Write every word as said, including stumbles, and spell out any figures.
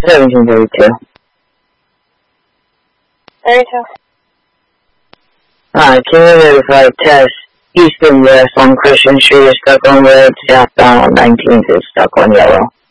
seventeen thirty-two. thirty-two. Uh, can you notify test east and west on Christian Street is stuck on red, southbound on nineteenth is stuck on yellow.